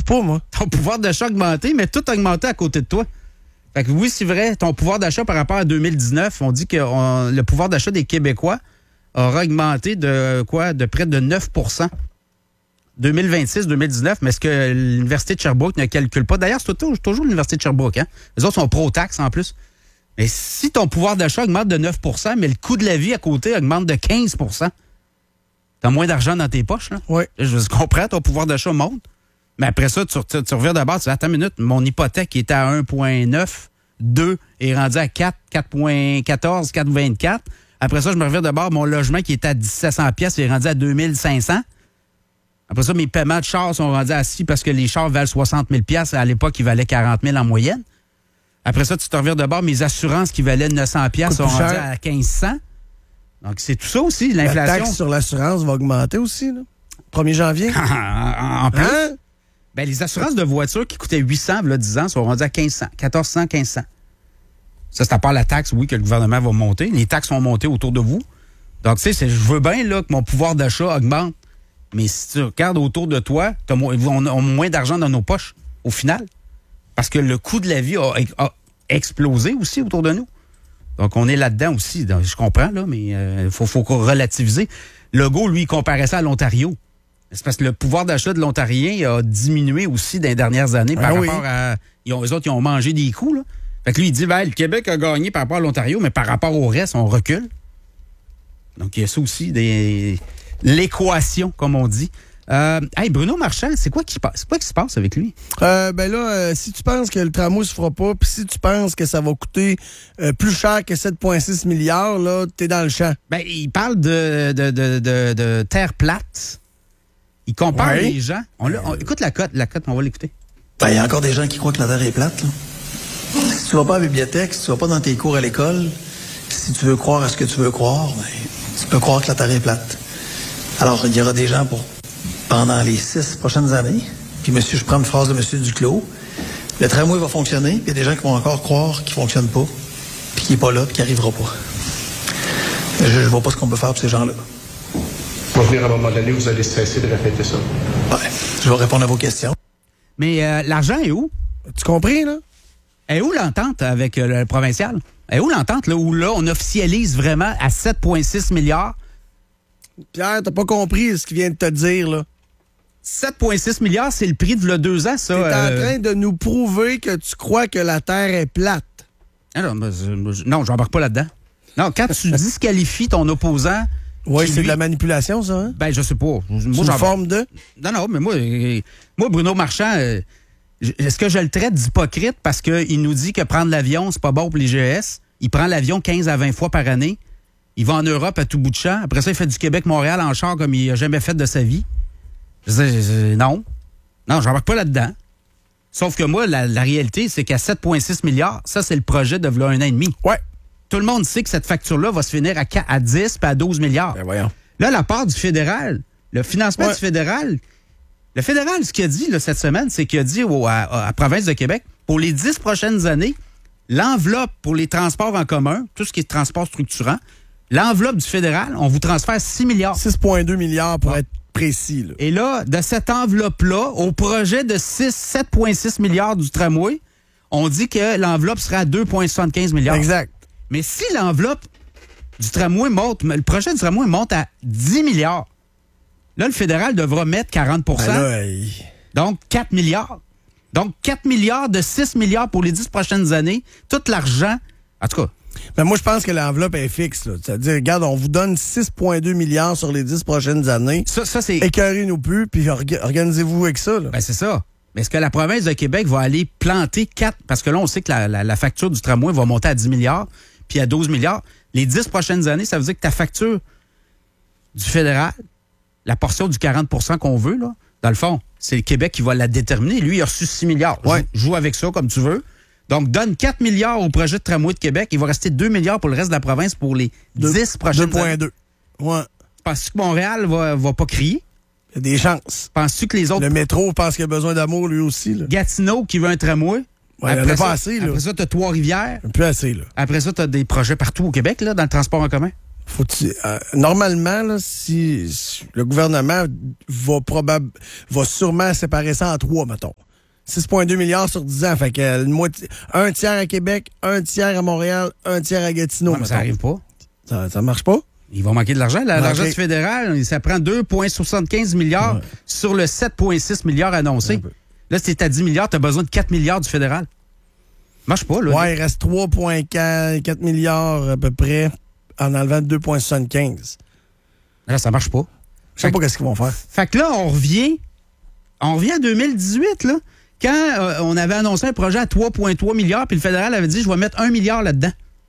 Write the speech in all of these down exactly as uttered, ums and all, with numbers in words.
pas, moi. Ton pouvoir d'achat a augmenté, mais tout a augmenté à côté de toi. Fait que oui, c'est vrai, ton pouvoir d'achat par rapport à deux mille dix-neuf, on dit que on, le pouvoir d'achat des Québécois aura augmenté de quoi? De près de neuf pour cent. deux mille vingt-six deux mille dix-neuf, mais ce que l'Université de Sherbrooke ne calcule pas. D'ailleurs, c'est toujours, toujours l'Université de Sherbrooke. Hein? Les autres sont pro-taxes en plus. Mais si ton pouvoir d'achat augmente de neuf pour cent, mais le coût de la vie à côté augmente de quinze pour cent, t'as moins d'argent dans tes poches. Là. Oui. Je comprends, ton pouvoir d'achat monte. Mais après ça, tu, tu, tu reviens d'abord, tu dis, attends une minute, mon hypothèque qui était à un virgule neuf, deux est rendu à quatre, quatre virgule quatorze, quatre virgule vingt-quatre. Après ça, je me reviens d'abord, mon logement qui était à dix-sept cents pièces est rendu à deux mille cinq cents. Après ça, mes paiements de chars sont rendus à six parce que les chars valent soixante mille pièces. À l'époque, ils valaient quarante mille en moyenne. Après ça, tu te reviens d'abord, mes assurances qui valaient neuf cents pièces sont rendues à quinze cents. Donc, c'est tout ça aussi, l'inflation. La taxe sur l'assurance va augmenter aussi, là. premier janvier. en plus, hein? Ben, les assurances de voitures qui coûtaient huit cents, là, dix ans, sont rendues à quinze cents, quatorze cents, quinze cents. Ça, c'est à part la taxe, oui, que le gouvernement va monter. Les taxes vont monter autour de vous. Donc, tu sais, je veux bien là, que mon pouvoir d'achat augmente. Mais si tu regardes autour de toi, t'as mo- on a moins d'argent dans nos poches, au final. Parce que le coût de la vie a, a explosé aussi autour de nous. Donc, on est là-dedans aussi. Donc, je comprends, là, mais il euh, faut, faut relativiser. Legault, lui, il comparait ça à l'Ontario. C'est parce que le pouvoir d'achat de l'Ontarien a diminué aussi dans les dernières années par ah, rapport oui. à... Ils ont, eux autres, ils ont mangé des coups, là. Fait que lui, il dit, ben, le Québec a gagné par rapport à l'Ontario, mais par rapport au reste, on recule. Donc, il y a ça aussi, des... l'équation, comme on dit. Euh, hey, Bruno Marchand, c'est quoi qui, c'est quoi qui se passe avec lui? Euh, ben là, euh, si tu penses que le tramway se fera pas, puis si tu penses que ça va coûter euh, plus cher que sept virgule six milliards, là, t'es dans le champ. Ben, il parle de, de, de, de, de terre plate. Il compare ouais. les gens. On, l'a- on, écoute la cote, la cote, on va l'écouter. Ben, il y a encore des gens qui croient que la Terre est plate, là. Si tu vas pas à la bibliothèque, si tu vas pas dans tes cours à l'école, si tu veux croire à ce que tu veux croire, ben, tu peux croire que la Terre est plate. Alors, il y aura des gens pour, pendant les six prochaines années, puis monsieur, je prends une phrase de monsieur Duclos, le tramway va fonctionner, puis il y a des gens qui vont encore croire qu'il fonctionne pas, puis qu'il est pas là, puis qu'il arrivera pas. Je, je vois pas ce qu'on peut faire pour ces gens-là. Va venir à un moment donné, vous allez cesser de répéter ça. Ouais, je vais répondre à vos questions. Mais euh, l'argent est où? Tu compris, là? Est où l'entente avec euh, le provincial? Est où l'entente, là, où là, on officialise vraiment à sept virgule six milliards? Pierre, t'as pas compris ce qu'il vient de te dire, là. sept virgule six milliards, c'est le prix de là, deux ans, ça. T'es euh... en train de nous prouver que tu crois que la Terre est plate. Ah non, mais, euh, non, j'embarque pas là-dedans. Non, quand tu disqualifies ton opposant... Oui, qui, c'est lui- de la manipulation, ça, hein? Ben, je sais pas. Moi, C'est une j'embarque- forme de... Non, non, mais moi, euh, moi Bruno Marchand, euh, est-ce que je le traite d'hypocrite parce qu'il nous dit que prendre l'avion, c'est pas bon pour les G S? Il prend l'avion quinze à vingt fois par année. Il va en Europe à tout bout de champ. Après ça, il fait du Québec-Montréal en char comme il n'a jamais fait de sa vie. Je dis, je- je- non. Non, j'embarque pas là-dedans. Sauf que moi, la, la réalité, c'est qu'à sept virgule six milliards, ça, c'est le projet de v'là un an et demi. Ouais. Tout le monde sait que cette facture-là va se finir à, qua- à dix puis à douze milliards. Ben voyons. Là, la part du fédéral, le financement Ouais. du fédéral, le fédéral, ce qu'il a dit là, cette semaine, c'est qu'il a dit au, à, à la province de Québec, pour les dix prochaines années, l'enveloppe pour les transports en commun, tout ce qui est transport structurant, l'enveloppe du fédéral, on vous transfère six milliards. six virgule deux milliards pour Ouais. être précis, là. Et là, de cette enveloppe-là, au projet de sept virgule six milliards du tramway, on dit que l'enveloppe sera à deux virgule soixante-quinze milliards. Exact. Mais si l'enveloppe du tramway monte, le projet du tramway monte à dix milliards, là, le fédéral devra mettre quarante pour cent. Ben là, il- Donc, quatre milliards. Donc, quatre milliards de six milliards pour les dix prochaines années. Tout l'argent. En tout cas, Ben moi, je pense que l'enveloppe est fixe, là. C'est-à-dire, regarde, on vous donne six virgule deux milliards sur les dix prochaines années. ça, ça c'est. Écœurez-nous plus, puis orga- organisez-vous avec ça, là. Ben, c'est ça. Mais est-ce que la province de Québec va aller planter quatre... Parce que là, on sait que la, la- la facture du tramway va monter à dix milliards, puis à douze milliards. Les dix prochaines années, ça veut dire que ta facture du fédéral, la portion du quarante pour cent qu'on veut, là, dans le fond, c'est le Québec qui va la déterminer. Lui, il a reçu six milliards. Ouais. Joue, joue avec ça comme tu veux. Donc, donne quatre milliards au projet de tramway de Québec. Il va rester deux milliards pour le reste de la province pour les Deux- dix prochaines deux années. virgule deux. Ouais. Penses-tu que Montréal va, va pas crier? Il y a des chances. Penses-tu que les autres... Le métro pense qu'il a besoin d'amour, lui aussi, là. Gatineau qui veut un tramway? Ouais, il y en a après pas ça, assez, là. Après ça, t'as Trois-Rivières. Plus assez, là. Après ça, t'as des projets partout au Québec, là, dans le transport en commun. Faut euh, normalement, là, si, si le gouvernement va probable va sûrement séparer ça en trois, mettons. six virgule deux milliards sur dix ans. Fait que euh, une moitié, un tiers à Québec, un tiers à Montréal, un tiers à Gatineau. Non, mais ça n'arrive pas. Ça, ça marche pas? Ils vont manquer de l'argent. La, Manquer. L'argent du fédéral, ça prend deux virgule soixante-quinze milliards ouais. sur le sept virgule six milliards annoncés. Là, si t'es à dix milliards, t'as besoin de quatre milliards du fédéral. Marche pas, là. Ouais, il reste trois virgule quatre milliards à peu près en enlevant deux virgule soixante-quinze. Là, ça marche pas. Je sais pas qu'est-ce qu'ils vont faire. Fait que là, on revient, on revient en deux mille dix-huit, là, quand euh, on avait annoncé un projet à trois virgule trois milliards, puis le fédéral avait dit, je vais mettre un milliard là-dedans.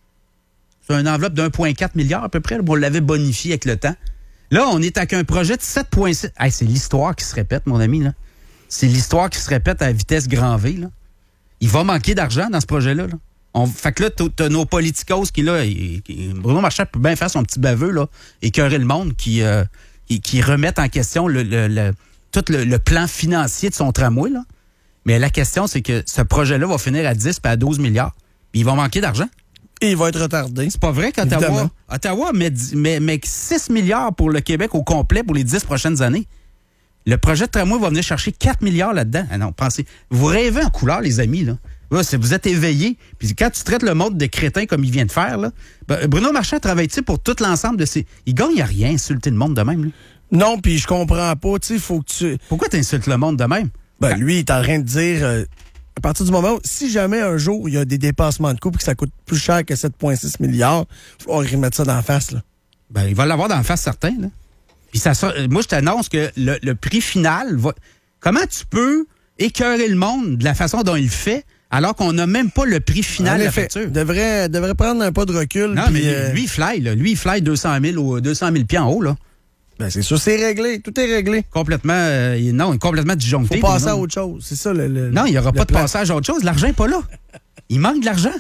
C'est une enveloppe d'un virgule quatre milliard à peu près. Là, on l'avait bonifié avec le temps. Là, on est avec un projet de sept virgule six. Hey, c'est l'histoire qui se répète, mon ami. Là. C'est l'histoire qui se répète à vitesse grand V. Là. Il va manquer d'argent dans ce projet-là. Là. On, fait que là, t'as nos politicos qui, là, et, et Bruno Marchand peut bien faire son petit baveux, là, écœurer le monde, qui, euh, qui, qui remettent en question le, le, le, tout le, le plan financier de son tramway. Là. Mais la question, c'est que ce projet-là va finir à dix puis à douze milliards. Puis il va manquer d'argent. Et il va être retardé. C'est pas vrai qu'Ottawa Ottawa met, met, met six milliards pour le Québec au complet pour les dix prochaines années. Le projet de tramway va venir chercher quatre milliards là-dedans. Ah non, pensez. Vous rêvez en couleur, les amis, là. Là, vous êtes éveillés. Puis quand tu traites le monde de crétin comme il vient de faire, là, ben, Bruno Marchand travaille-tu pour tout l'ensemble de ces. Il gagne à rien, insulter le monde de même, là. Non, puis je comprends pas. Tu sais, faut que tu. Pourquoi tu insultes le monde de même? Ben, quand... lui, il est en train de dire. Euh... À partir du moment où, si jamais un jour, il y a des dépassements de coûts et que ça coûte plus cher que sept virgule six milliards, il faut remettre ça dans la face, là. Ben, il va l'avoir dans la face, certain, là. Puis ça, moi, je t'annonce que le, le prix final va... Comment tu peux écœurer le monde de la façon dont il le fait alors qu'on n'a même pas le prix final de la facture? Il devrait, devrait prendre un pas de recul. Non, pis, mais euh... lui, il fly, là. Lui, il fly deux cent mille ou deux cent mille pieds en haut, là. Ben, c'est sûr, c'est réglé. Tout est réglé. Complètement, euh, non, complètement disjoncté. Faut passer à autre chose. C'est ça, le, le Non, il n'y aura le pas plan. de passage à autre chose. L'argent n'est pas là. Il manque de l'argent.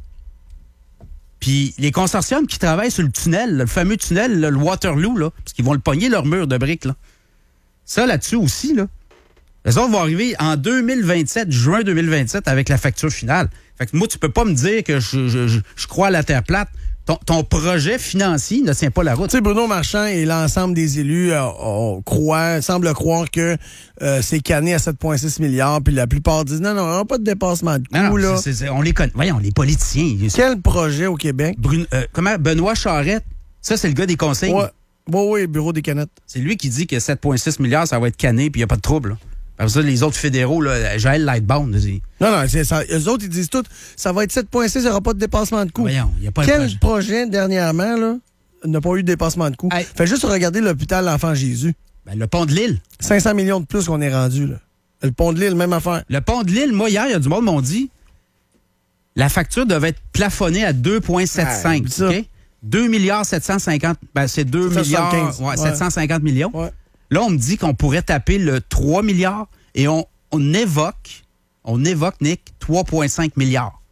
Puis les consortiums qui travaillent sur le tunnel, le fameux tunnel, le Waterloo, là, parce qu'ils vont le pogner leur mur de briques, là. Ça, là-dessus aussi, là. Les autres vont arriver en deux mille vingt-sept, juin deux mille vingt-sept, avec la facture finale. Fait que moi, tu peux pas me dire que je, je, je, je crois à la terre plate. Ton, ton projet financier ne tient pas la route. Tu sais, Bruno Marchand et l'ensemble des élus euh, on croit, semblent croire que euh, c'est canné à sept virgule six milliards, puis la plupart disent non, non, on n'aura pas de dépassement de coûts. Non, non, là. c'est, c'est, on les connaît. Voyons, les politiciens. Quel projet au Québec? Brun, euh, comment? Benoît Charette. Ça, c'est le gars des conseils. Ouais, ouais, ouais, bureau des canettes. C'est lui qui dit que sept virgule six milliards, ça va être canné, puis il n'y a pas de trouble. Là. Après ça, les autres fédéraux, là, Jaël Lightbound. Dit, non, non, c'est ça. Eux autres, ils disent tout, ça va être sept virgule six, il n'y aura pas de dépassement de coûts. Voyons, il n'y a pas Quel de projet. projet, dernièrement, là, n'a pas eu de dépassement de coûts? Hey. Fait juste regarder l'hôpital L'Enfant Jésus. Ben, le pont de l'île. cinq cents millions de plus qu'on est rendu, là. Le pont de l'île, même affaire. Le pont de l'île, moi, hier, il y a du monde m'ont dit, la facture devait être plafonnée à deux virgule soixante-cinq. Ah, OK? deux milliards sept cent cinquante. Ben, c'est deux milliards ouais, ouais. sept cent cinquante millions. Ouais. Là, on me dit qu'on pourrait taper le trois milliards et on, on évoque, on évoque, Nick, trois virgule cinq milliards.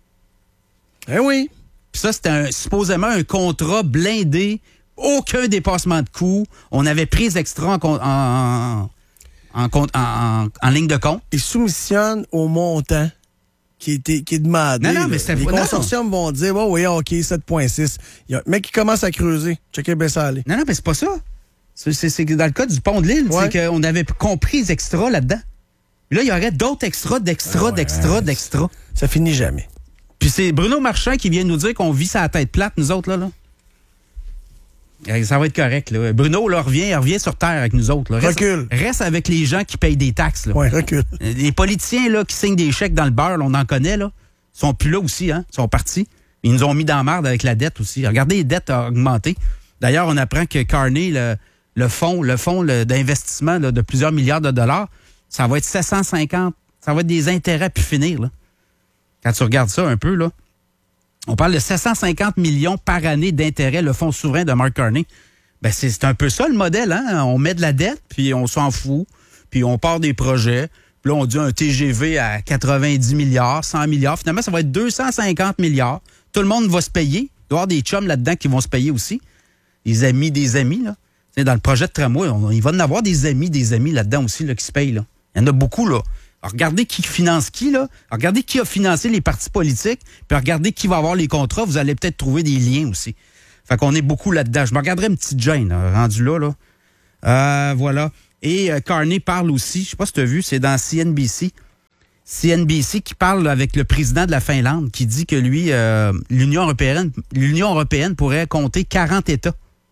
Eh oui. Puis ça, c'était un, supposément un contrat blindé, aucun dépassement de coûts. On avait pris extra en, en, en, en, en, en ligne de compte. Ils soumissionnent au montant qui est, qui est demandé. Non, non, mais c'est Les non, consortiums non. vont dire, oh, oui, OK, sept virgule six. Il y a un mec qui commence à creuser. Checker bien ça aller. Non, non, mais c'est pas ça. C'est, c'est, c'est dans le cas du pont de l'île, ouais. C'est qu'on avait compris les extras là-dedans. Là, il y aurait d'autres extras, d'extras, ah ouais, d'extras, d'extras. Ça finit jamais. Puis c'est Bruno Marchand qui vient nous dire qu'on vit sa tête plate, nous autres, là. là. Ça va être correct, là. Bruno, là, revient, revient sur terre avec nous autres. Là. Reste, recule. Reste avec les gens qui payent des taxes, là. Ouais, recule. Les politiciens, là, qui signent des chèques dans le beurre, là, on en connaît, là. Ils sont plus là aussi, hein. Ils sont partis. Ils nous ont mis dans la merde avec la dette aussi. Regardez, les dettes ont augmenté. D'ailleurs, on apprend que Carney, le, le fonds, le fonds le, d'investissement là, de plusieurs milliards de dollars, ça va être sept cent cinquante. Ça va être des intérêts puis finir, là. Quand tu regardes ça un peu, là. On parle de sept cent cinquante millions par année d'intérêts, le fonds souverain de Mark Carney. Ben, c'est, c'est un peu ça, le modèle, hein. On met de la dette, puis on s'en fout, puis on part des projets. Puis là, on dit un T G V à quatre-vingt-dix milliards, cent milliards. Finalement, ça va être deux cent cinquante milliards. Tout le monde va se payer. Il doit y avoir des chums là-dedans qui vont se payer aussi. Des amis, des amis, là. T'sais, dans le projet de tramway, on, il va en avoir des amis, des amis là-dedans aussi, là, qui se payent, là. Il y en a beaucoup, là. Alors, regardez qui finance qui, là. Alors, regardez qui a financé les partis politiques, puis regardez qui va avoir les contrats. Vous allez peut-être trouver des liens aussi. Fait qu'on est beaucoup là-dedans. Je me regarderais une petite Jane, là, rendu là, là. Euh, voilà. Et euh, Carney parle aussi, je sais pas si tu as vu, c'est dans C N B C. C N B C qui parle avec le président de la Finlande, qui dit que lui, euh, l'Union européenne, l'Union européenne pourrait compter quarante États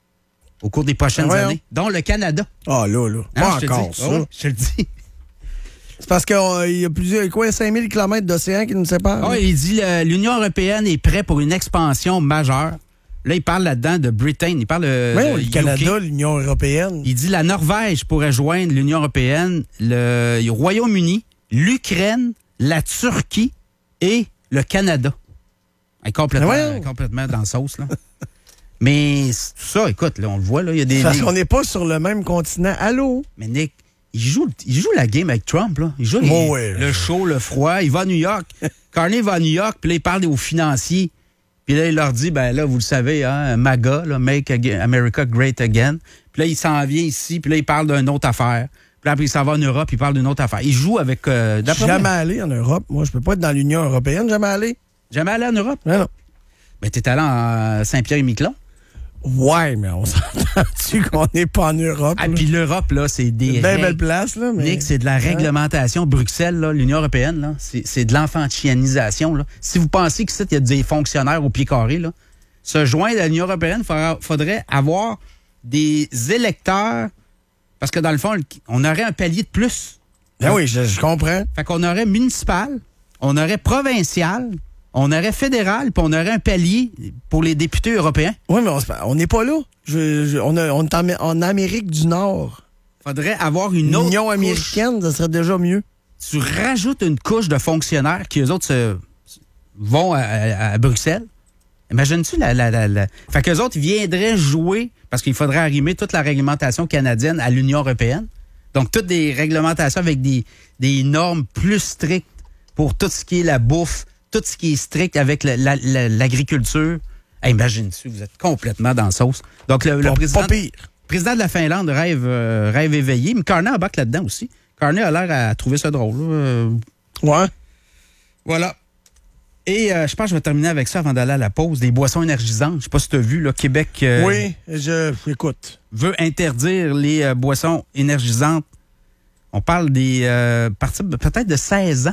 au cours des prochaines ah ouais, années, dont le Canada. Ah là, là. Hein, Pas je te encore, dis. ça. Oh, je te le dis. C'est parce qu'il euh, y a plusieurs, quoi, cinq mille kilomètres d'océan qui nous séparent? Oh, il dit que l'Union européenne est prête pour une expansion majeure. Là, il parle là-dedans de Britain. Il parle de Oui, le Canada, l'Union européenne. Il dit la Norvège pourrait joindre l'Union européenne, le, le Royaume-Uni, l'Ukraine, la Turquie et le Canada. Elle est complètement, ouais. complètement dans la sauce, là. Mais tout ça, écoute, là, on le voit, là, il y a des... Parce des... qu'on n'est pas sur le même continent. Allô? Mais Nick, il joue, il joue la game avec Trump, là. Il joue les, oh ouais. le chaud, le froid. Il va à New York. Carney va à New York, puis là, il parle aux financiers. Puis là, il leur dit, ben là, vous le savez, hein, MAGA, là, Make America Great Again. Puis là, il s'en vient ici, puis là, il parle d'une autre affaire. Puis là, après, il s'en va en Europe, il parle d'une autre affaire. Il joue avec... Euh, Je suis jamais allé en Europe. Moi, je peux pas être dans l'Union européenne. Jamais allé. Jamais allé en Europe? Non, non. Ben, t'es allé en Saint-Pierre-et-Miquelon? Ouais, mais on s'entend-tu qu'on n'est pas en Europe? Ah, puis l'Europe, là, c'est des... C'est une bien belle place, là. Mais... Nick, c'est de la réglementation. Bruxelles, là, l'Union européenne, là, c'est, c'est de l'enfantianisation, là. Si vous pensez que ça, il y a des fonctionnaires au pied carré, là, se joindre à l'Union européenne, il faudrait avoir des électeurs, parce que dans le fond, on aurait un palier de plus. Ben oui, je, je comprends. Fait qu'on aurait municipal, on aurait provincial, on aurait fédéral, puis on aurait un palier pour les députés européens. Oui, mais on n'est pas là. Je, je, on, a, on est en, en Amérique du Nord. Faudrait avoir une autre L'Union couche. américaine, ça serait déjà mieux. Tu rajoutes une couche de fonctionnaires qui, eux autres, se, vont à, à, à Bruxelles. Imagines-tu la, la, la, la... Fait qu'eux autres, ils viendraient jouer, parce qu'il faudrait arrimer toute la réglementation canadienne à l'Union européenne. Donc, toutes des réglementations avec des, des normes plus strictes pour tout ce qui est la bouffe, tout ce qui est strict avec la, la, la, l'agriculture. Hey, imagine-tu, vous êtes complètement dans la sauce. Donc, le, le Pas, président, pas pire. président de la Finlande rêve, euh, rêve éveillé. Mais Carney embarque là-dedans aussi. Carney a l'air à trouver ça drôle. Là. Euh, Ouais. Voilà. Et euh, je pense que je vais terminer avec ça avant d'aller à la pause. Des boissons énergisantes. Je sais pas si tu as vu, là, Québec euh, Oui, je écoute. veut interdire les euh, boissons énergisantes. On parle des euh, partir peut-être de seize ans.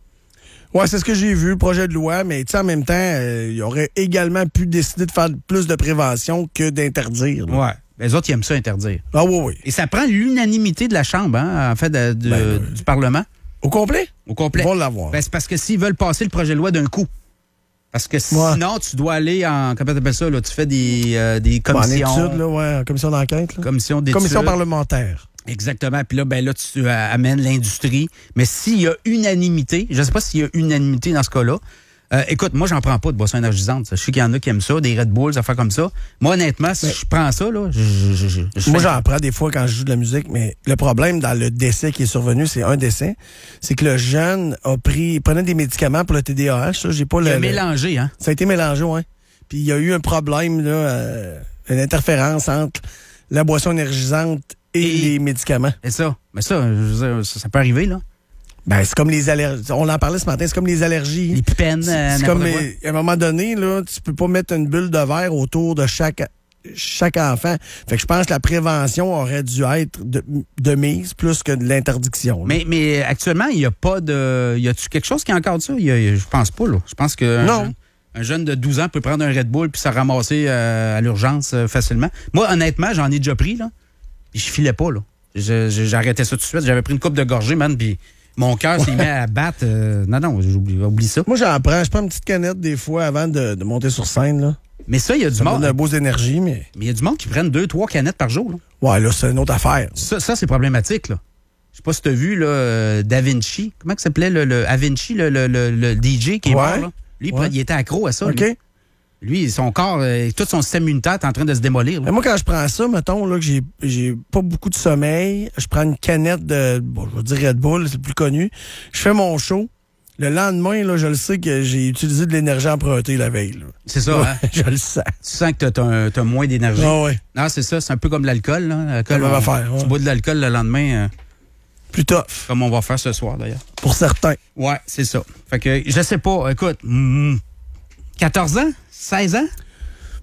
Ouais, c'est ce que j'ai vu, le projet de loi, mais tu sais, en même temps, euh, il aurait également pu décider de faire plus de prévention que d'interdire. là. Ouais. Les autres, ils aiment ça interdire. Ah oui, oui. Et ça prend l'unanimité de la Chambre, hein, en fait, de- de- Ben, euh, du Parlement, Au complet? au complet. Ils vont l'avoir. Ben, c'est parce que s'ils veulent passer le projet de loi d'un coup. Parce que sinon, tu dois aller en... Comment t'appelles ça, là? Tu fais des, euh, des Bon, en commissions... études, là, ouais, en commission d'enquête. Là. commissions d'études. Commission parlementaire. Exactement. Puis là, ben là, tu euh, amènes l'industrie. Mais s'il y a unanimité, je sais pas s'il y a unanimité dans ce cas-là. Euh, écoute, moi, j'en prends pas de boissons énergisantes. Je sais qu'il y en a qui aiment ça, des Red Bulls, des affaires comme ça. Moi, honnêtement, si je prends ça, là, je, je, je, je Moi, fais- j'en prends des fois quand je joue de la musique, mais le problème dans le décès qui est survenu, c'est un décès, c'est que le jeune a pris, prenait des médicaments pour le T D A H. Ça, j'ai pas Il le, a le- mélangé, hein? Ça a été mélangé, ouais. Puis il y a eu un problème, là, euh, une interférence entre la boisson énergisante et, Et- les médicaments. C'est ça. Mais ça, je veux dire, ça, ça peut arriver, là. Ben, c'est comme les allergies. On en parlait ce matin, c'est comme les allergies. Les pipennes, C'est euh, c'est comme, n'importe quoi. les- à un moment donné, là, tu peux pas mettre une bulle de verre autour de chaque, chaque enfant. Fait que je pense que la prévention aurait dû être de, de mise plus que de l'interdiction. là. Mais, mais actuellement, il n'y a pas de... Y a-tu quelque chose qui est encore de ça? Il y a- je pense pas, là. Je pense que... un Non. jeune- Un jeune de douze ans peut prendre un Red Bull puis se ramasser euh, à l'urgence euh, facilement. Moi, honnêtement, j'en ai déjà pris, là. Puis je filais pas, là. Je- je- J'arrêtais ça tout de suite. J'avais pris une coupe de gorgée, man, puis mon cœur s'est mis à battre. euh, non, non, j'oublie oublie ça. Moi, j'en prends. Je prends une petite canette des fois avant de, de monter sur scène. Là. Mais ça, il y a du Ça me monde. donne un beau énergie, mais... Mais il y a du monde qui prennent deux, trois canettes par jour, là. Ouais, là, c'est une autre affaire. Ça, ça c'est problématique, là. Je sais pas si tu as vu, là, euh, Da Vinci. Comment il s'appelait, le, le Da Vinci, le, le, le, le D J qui est Ouais. mort, là? Lui, Ouais. il était accro à ça. OK? Lui. Lui, son corps, euh, tout son système immunitaire est en train de se démolir. là. Mais moi, quand je prends ça, mettons, là, que j'ai, j'ai pas beaucoup de sommeil, je prends une canette de, bon, je vais dire Red Bull, c'est le plus connu. Je fais mon show. Le lendemain, là, je le sais que j'ai utilisé de l'énergie empruntée la veille, là. C'est ça, hein? Je le sens. Tu sens que t'as, t'as, t'as moins d'énergie. Ah ouais. Non, c'est ça. C'est un peu comme l'alcool, là. L'alcool, La même on- affaire, ouais. Tu bois de l'alcool le lendemain, euh, Plus tough, comme on va faire ce soir, d'ailleurs. pour certains. Ouais, c'est ça. Fait que, je sais pas. Écoute, mm, quatorze ans? seize ans?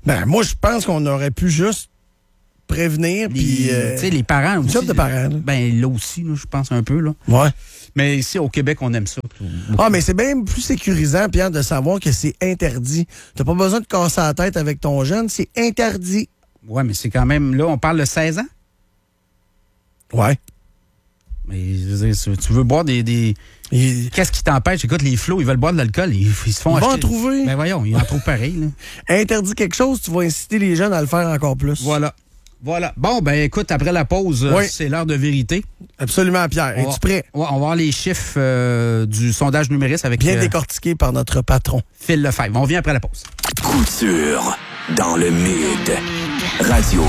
Ben, moi, je pense qu'on aurait pu juste prévenir, puis... Euh, tu sais, les parents aussi. Job de parents, là. Ben, là aussi, là, je pense un peu, là. Ouais. Mais ici, au Québec, on aime ça. Ah, mais c'est bien plus sécurisant, Pierre, de savoir que c'est interdit. T'as pas besoin de casser la tête avec ton jeune, c'est interdit. Ouais, mais c'est quand même... Là, on parle de seize ans? Ouais. Mais, je veux dire, tu veux boire des... des... Il... Qu'est-ce qui t'empêche? Écoute, les flots, ils veulent boire de l'alcool, ils, ils se font ils acheter. Ils vont en trouver. Ben voyons, ils en trouvent pareil, là. Interdit quelque chose, tu vas inciter les jeunes à le faire encore plus. Voilà. Voilà. Bon, ben écoute, après la pause, oui. c'est l'heure de vérité. Absolument, Pierre. Es-tu prêt? Ouais, on va voir les chiffres euh, du sondage numériste avec... Bien euh, décortiqué par notre patron. Phil Lefebvre. On revient après la pause. Couture dans le mid. Radio.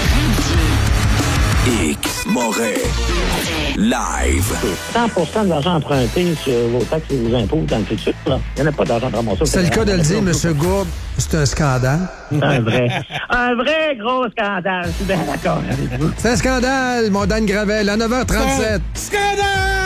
X. Moret. Live. cent pour cent de l'argent emprunté sur vos taxes et vos impôts dans le futur, là. Il n'y en a pas d'argent de ramasser. C'est le cas de le dire, M. Gourde. C'est un scandale. Un vrai. Un vrai gros scandale. Je suis bien d'accord avec vous. C'est un scandale, mon Dan Gravel, à neuf heures trente-sept. Scandale!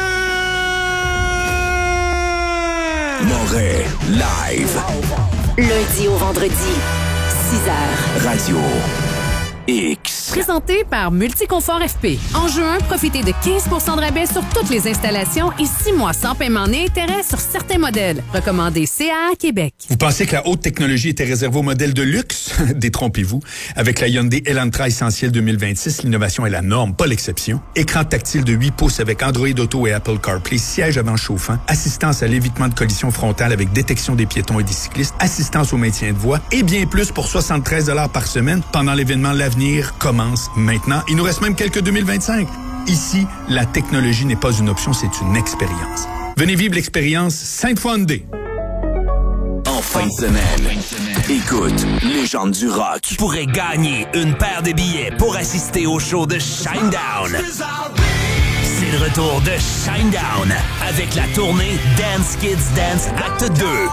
Moret. Live. Lundi au vendredi, six heures. Radio. X. Présenté par Multiconfort F P. En juin, profitez de quinze pour cent de rabais sur toutes les installations et six mois sans paiement ni intérêt sur certains modèles. Recommandé C A A Québec. Vous pensez que la haute technologie était réservée aux modèles de luxe? Détrompez-vous. Avec la Hyundai Elantra Essentiel deux mille vingt-six, l'innovation est la norme, pas l'exception. Écran tactile de huit pouces avec Android Auto et Apple CarPlay, siège avant chauffant, assistance à l'évitement de collision frontale avec détection des piétons et des cyclistes, assistance au maintien de voie et bien plus pour soixante-treize dollars par semaine pendant l'événement L'Avenir commence maintenant. Il nous reste même quelques deux mille vingt-cinq. Ici, la technologie n'est pas une option, c'est une expérience. Venez vivre l'expérience cinq fois Hyundai. En fin de semaine, écoute, Légende du rock. Tu pourrais gagner une paire de billets pour assister au show de Shinedown. C'est le retour de Shinedown avec la tournée Dance Kids Dance Acte deux.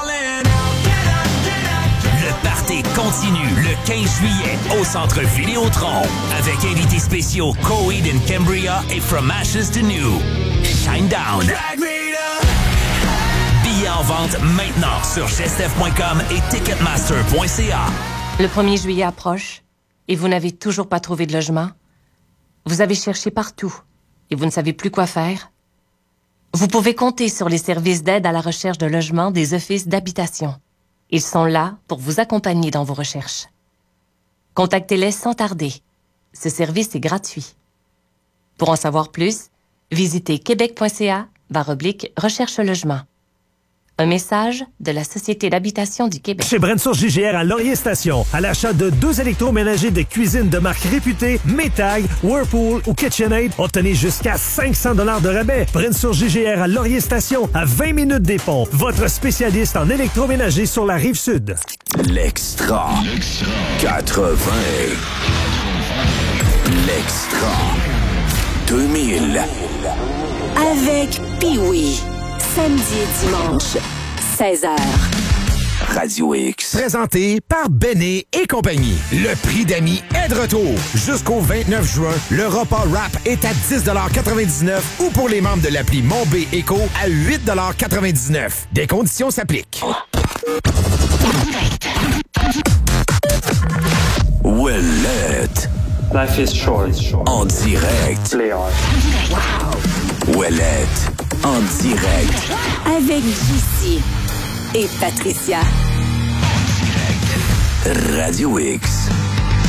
Le party continue le quinze juillet au Centre Vidéotron avec invités spéciaux Coheed and Cambria et From Ashes to New. Shinedown. Billets en vente maintenant sur gestef point com et ticketmaster point c a. Le premier juillet approche et vous n'avez toujours pas trouvé de logement? Vous avez cherché partout et vous ne savez plus quoi faire? Vous pouvez compter sur les services d'aide à la recherche de logement des offices d'habitation. Ils sont là pour vous accompagner dans vos recherches. Contactez-les sans tarder. Ce service est gratuit. Pour en savoir plus, visitez québec point c a barre oblique recherche logement. Un message de la Société d'habitation du Québec. Chez Brensource J G R à Laurier-Station, à l'achat de deux électroménagers de cuisine de marque réputée, Maytag, Whirlpool ou KitchenAid, obtenez jusqu'à cinq cents dollars de rabais. Brensource J G R à Laurier-Station, à vingt minutes des ponts. Votre spécialiste en électroménager sur la Rive-Sud. L'extra. quatre-vingts. L'extra. deux mille. Avec Pee-Wee. Samedi et dimanche, seize heures. Radio X. Présenté par Béné et compagnie. Le prix d'amis est de retour. Jusqu'au vingt-neuf juin, le repas rap est à dix quatre-vingt-dix-neuf ou pour les membres de l'appli Mon B Éco à huit quatre-vingt-dix-neuf. Des conditions s'appliquent. Ouellette. Life is short. En direct. Play hard. Ouellette. En direct. Avec J C et Patricia. Radio X.